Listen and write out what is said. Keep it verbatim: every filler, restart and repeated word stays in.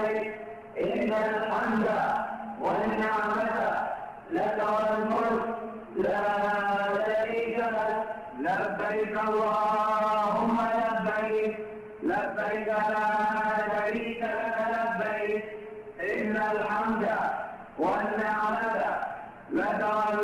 لبيك إن الحمد والنعمة لك والملك لا شريك لك لبيك اللهم لبيك لبيك لا شريك لك لبيك إن الحمد والنعمة لك